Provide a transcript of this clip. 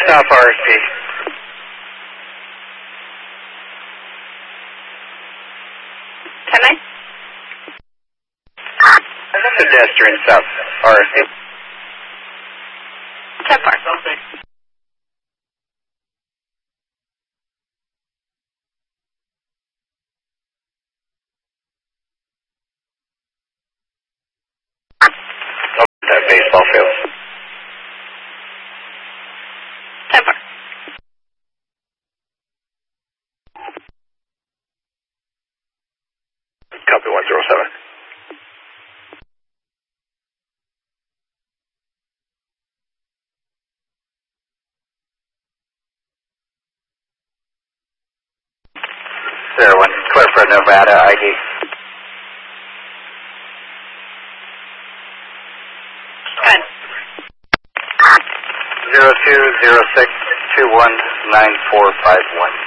South RSP. Pedestrian South RSP. 10-4. That baseball field. 10-4. Copy 107. One, clear for Nevada ID. 0206219451.